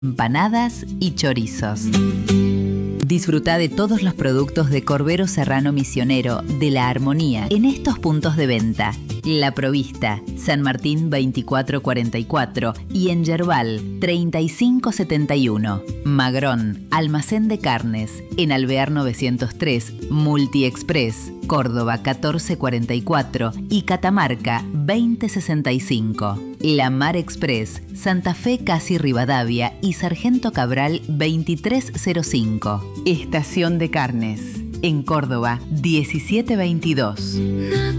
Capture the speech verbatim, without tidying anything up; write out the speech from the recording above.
empanadas y chorizos. Disfruta de todos los productos de Corbero Serrano Misionero de La Armonía en estos puntos de venta: La Provista, San Martín veinticuatro cuarenta y cuatro y en Yerbal treinta y cinco setenta y uno. Magrón, Almacén de Carnes, en Alvear novecientos tres, Multi Express, Córdoba catorce cuarenta y cuatro y Catamarca veinte sesenta y cinco. La Mar Express, Santa Fe Casi Rivadavia y Sargento Cabral veintitrés cero cinco. Estación de Carnes, en Córdoba diecisiete veintidós.